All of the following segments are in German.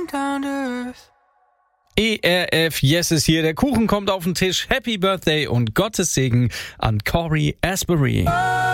ERF Yes ist hier, der Kuchen kommt auf den Tisch. Happy Birthday und Gottes Segen an Cory Asbury.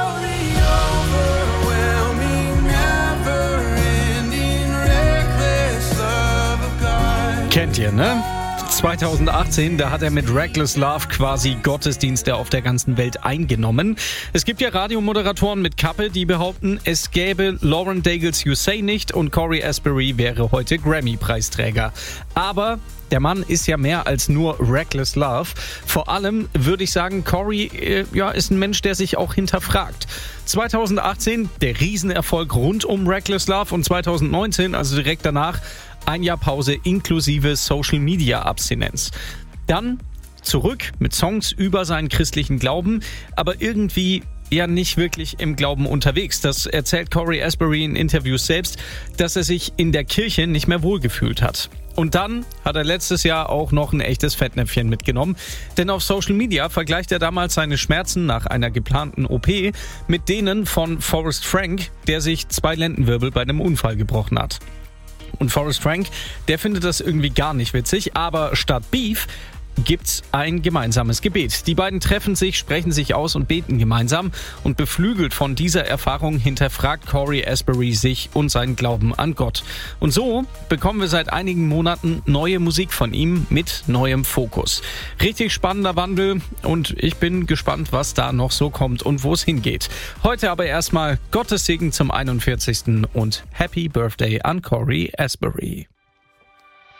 Kennt ihr, ne? 2018, da hat er mit Reckless Love quasi Gottesdienste auf der ganzen Welt eingenommen. Es gibt ja Radiomoderatoren mit Kappe, die behaupten, es gäbe Lauren Daigle's You Say nicht und Cory Asbury wäre heute Grammy-Preisträger. Aber der Mann ist ja mehr als nur Reckless Love. Vor allem würde ich sagen, Cory ist ein Mensch, der sich auch hinterfragt. 2018 der Riesenerfolg rund um Reckless Love und 2019, also direkt danach, ein Jahr Pause inklusive Social-Media-Abstinenz. Dann zurück mit Songs über seinen christlichen Glauben, aber irgendwie ja nicht wirklich im Glauben unterwegs. Das erzählt Cory Asbury in Interviews selbst, dass er sich in der Kirche nicht mehr wohlgefühlt hat. Und dann hat er letztes Jahr auch noch ein echtes Fettnäpfchen mitgenommen. Denn auf Social Media vergleicht er damals seine Schmerzen nach einer geplanten OP mit denen von Forrest Frank, der sich 2 Lendenwirbel bei einem Unfall gebrochen hat. Und Forrest Frank, der findet das irgendwie gar nicht witzig, aber statt Beef gibt's ein gemeinsames Gebet. Die beiden treffen sich, sprechen sich aus und beten gemeinsam. Und beflügelt von dieser Erfahrung hinterfragt Cory Asbury sich und seinen Glauben an Gott. Und so bekommen wir seit einigen Monaten neue Musik von ihm mit neuem Fokus. Richtig spannender Wandel und ich bin gespannt, was da noch so kommt und wo es hingeht. Heute aber erstmal Gottes Segen zum 41. und Happy Birthday an Cory Asbury.